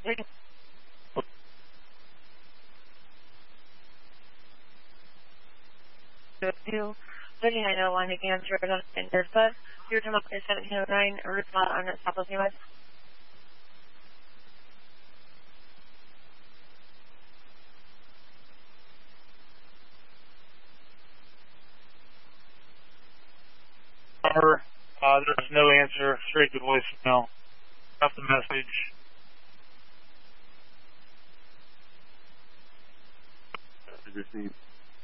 2, 3901 again, Jordan and Ursa. Your time up is 1709, Ursa on the top of the US. There's no answer, straight to voicemail. Left the message. Received.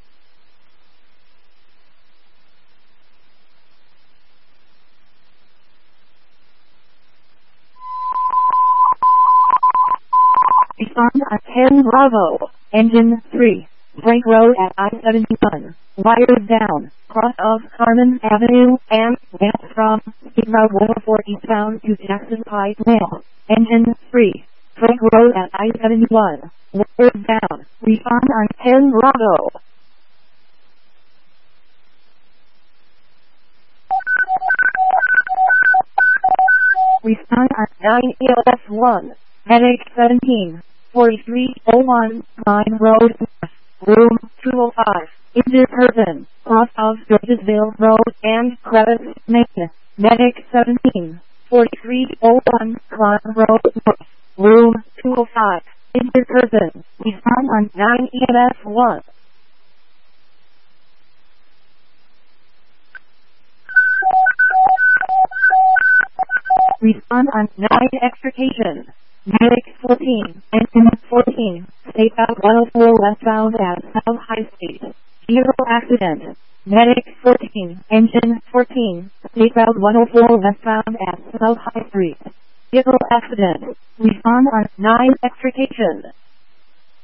Respond at 10 Bravo, Engine 3, Brake Road at I-71, wires down, cross of Harmon Avenue, and west from State Route 104 eastbound to Jackson Pike Rail. Engine 3, Brake Road at I-71, wires down, respond on 10 Bravo. Respond on 9 ELS 1. Medic 17, 4301, Line Road, Room 205, injured person, cross of Georgesville Road and Crevice, Maine. Medic 17, 4301, Line Road North, Room 205, injured person, respond on 9 EMS 1. Respond on 9 extrication. Medic 14, Engine 14, State Route 104 westbound at South High Street. Vehicle accident. Medic 14, Engine 14, State Route 104 westbound at South High Street. Vehicle accident. Respond on 9 extrication.